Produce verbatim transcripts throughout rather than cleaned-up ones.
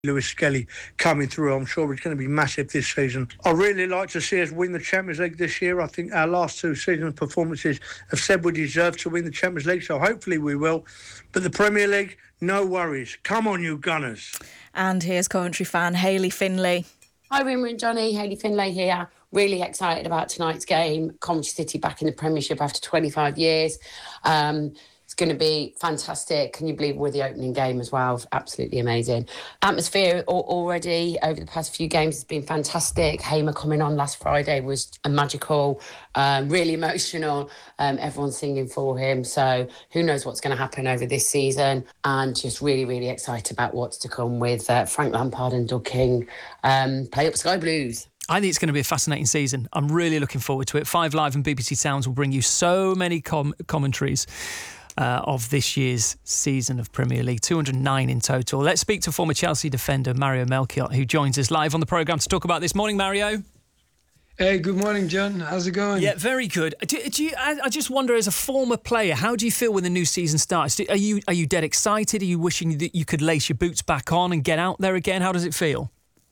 Lewis Skelly coming through. I'm sure it's going to be massive this season. I really like to see us win the Champions League this year. I think our last two season performances have said we deserve to win the Champions League, so hopefully we will. But the Premier League, no worries. Come on, you Gunners. And here's Coventry fan Hayley Finlay. Hi, Rimmer and Johnny. Hayley Finlay here. Really excited about tonight's game. Coventry City back in the Premiership after twenty-five years. Um, It's going to be fantastic. Can you believe we're the opening game as well? Absolutely amazing. Atmosphere already over the past few games has been fantastic. Hamer coming on last Friday was a magical, um, really emotional. Um, everyone's singing for him. So who knows what's going to happen over this season? And just really, really excited about what's to come with uh, Frank Lampard and Doug King. Um, play up Sky Blues. I think it's going to be a fascinating season. I'm really looking forward to it. Five Live and B B C Sounds will bring you so many com- commentaries. Uh, of this year's season of Premier League, two hundred nine in total. Let's speak to former Chelsea defender Mario Melchiot, who joins us live on the programme to talk about this. Morning, Mario. Hey, good morning, John. How's it going? Yeah, very good. Do, do you, I, I just wonder, as a former player, how do you feel when the new season starts? Do, are you are you dead excited? Are you wishing that you could lace your boots back on and get out there again? How does it feel?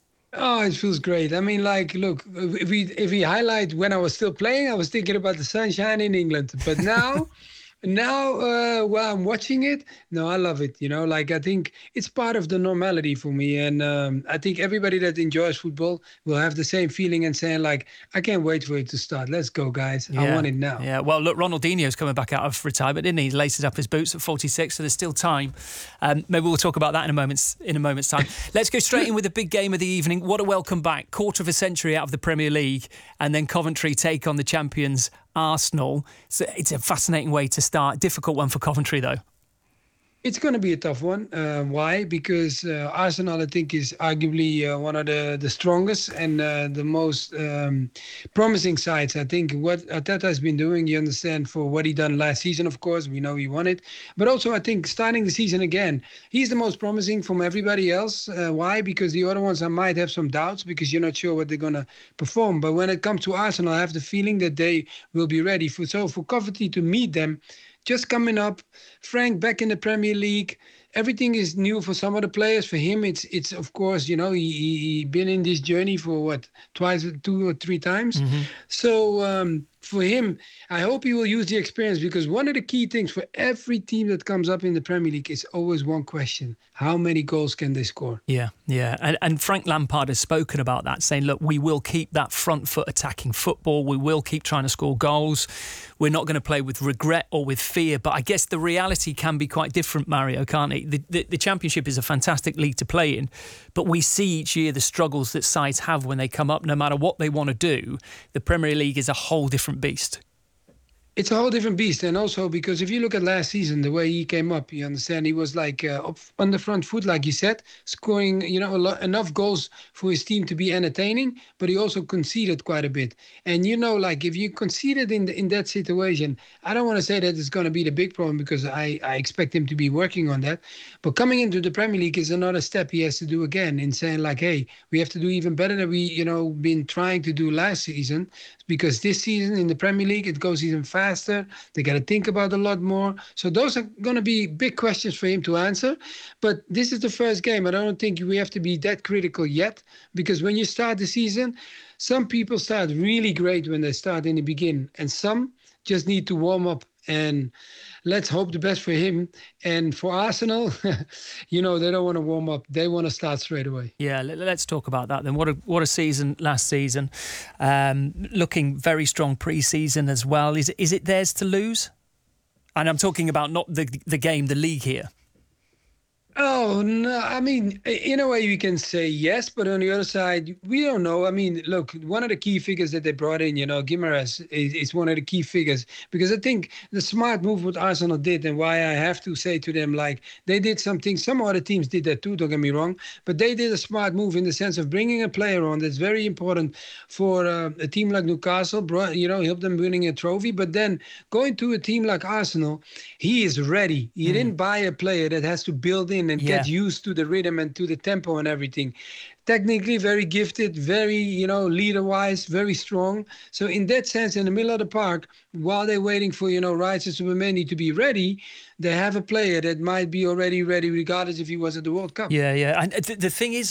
Oh, it feels great. I mean, like, look, if we if we highlight when I was still playing, I was thinking about the sunshine in England. But now... Now, uh, while I'm watching it, no, I love it. You know, like, I think it's part of the normality for me. And um, I think everybody that enjoys football will have the same feeling and saying, like, I can't wait for it to start. Let's go, guys. Yeah. I want it now. Yeah, well, look, Ronaldinho's coming back out of retirement, didn't he? He laces up his boots at forty-six, so there's still time. Um, maybe we'll talk about that in a moment's, in a moment's time. Let's go straight in with the big game of the evening. What a welcome back. Quarter of a century out of the Premier League, and then Coventry take on the champions Arsenal. So it's a fascinating way to start. Difficult one for Coventry, though. It's going to be a tough one. Uh, why? Because uh, Arsenal, I think, is arguably uh, one of the, the strongest and uh, the most um, promising sides. I think what Arteta has been doing, you understand, for what he done last season, of course, we know he won it. But also, I think, starting the season again, he's the most promising from everybody else. Uh, why? Because the other ones, I might have some doubts because you're not sure what they're going to perform. But when it comes to Arsenal, I have the feeling that they will be ready. For So for Coventry to meet them, just coming up, Frank back in the Premier League. Everything is new for some of the players. For him, it's it's of course, you know, he he, he been in this journey for what twice, two or three times. Mm-hmm. So um, for him, I hope he will use the experience, because one of the key things for every team that comes up in the Premier League is always one question: how many goals can they score? Yeah, yeah, and, and Frank Lampard has spoken about that, saying, look, we will keep that front foot attacking football. We will keep trying to score goals. We're not going to play with regret or with fear. But I guess the reality can be quite different, Mario, can't it? The, the, the Championship is a fantastic league to play in, but we see each year the struggles that sides have when they come up, no matter what they want to do. The Premier League is a whole different beast. It's a whole different beast. And also because if you look at last season, the way he came up, you understand, he was like uh, up on the front foot, like you said, scoring, you know, a lot, enough goals for his team to be entertaining, but he also conceded quite a bit. And, you know, like if you conceded in the, in that situation, I don't want to say that it's going to be the big problem, because I, I expect him to be working on that. But coming into the Premier League is another step he has to do again, in saying like, hey, we have to do even better than we, you know, been trying to do last season, because this season in the Premier League, it goes even faster. They got to think about a lot more. So those are going to be big questions for him to answer. But this is the first game. I don't think we have to be that critical yet, because when you start the season, some people start really great when they start in the beginning, and some just need to warm up. And let's hope the best for him. And for Arsenal, you know, they don't want to warm up. They want to start straight away. Yeah, let's talk about that then. What a what a season last season. Um, looking very strong pre-season as well. Is it, is it theirs to lose? And I'm talking about not the the game, the league here. Oh, no. I mean, in a way you can say yes, but on the other side, we don't know. I mean, look, one of the key figures that they brought in, you know, Guimaraes is, is one of the key figures, because I think the smart move what Arsenal did, and why I have to say to them, like, they did something, some other teams did that too, don't get me wrong, but they did a smart move in the sense of bringing a player on that's very important for uh, a team like Newcastle, brought, you know, helped them winning a trophy, but then going to a team like Arsenal, he is ready. He mm. didn't buy a player that has to build in in and Yeah. get used to the rhythm and to the tempo and everything. Technically very gifted, very, you know, leader-wise, very strong. So in that sense, in the middle of the park, while they're waiting for, you know, Rice and Subameni to be ready, they have a player that might be already ready regardless if he was at the World Cup. Yeah, yeah. And the, the thing is,